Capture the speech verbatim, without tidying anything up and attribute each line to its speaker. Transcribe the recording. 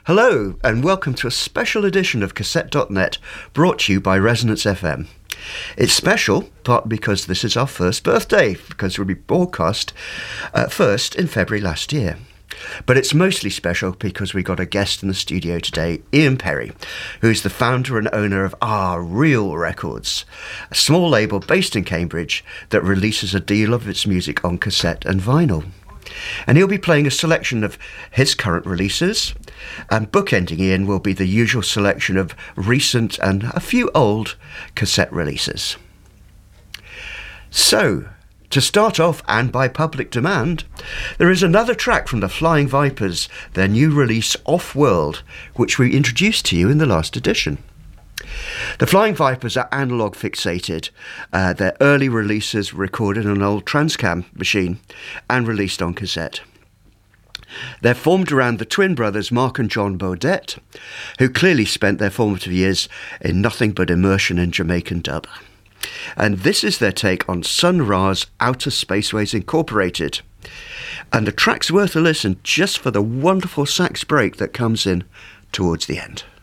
Speaker 1: Hello, and welcome to a special edition of Cassette dot net, brought to you by Resonance F M. It's special, partly because this is our first birthday, because we'll be broadcast uh, first in February last year. But it's mostly special because we got a guest in the studio today, Ian Perry, who's the founder and owner of Ah Real Records, a small label based in Cambridge that releases a deal of its music on cassette and vinyl. And he'll be playing a selection of his current releases, and bookending Ian will be the usual selection of recent and a few old cassette releases. So, to start off, and by public demand, there is another track from the Flying Vipers, their new release Off-World, which we introduced to you in the last edition. The Flying Vipers are analogue fixated. Uh, their early releases were recorded on an old Transcam machine and released on cassette. They're formed around the twin brothers Mark and John Baudet, who clearly spent their formative years in nothing but immersion in Jamaican dub. And this is their take on Sun Ra's Outer Spaceways Incorporated. And the track's worth a listen just for the wonderful sax break that comes in towards the end.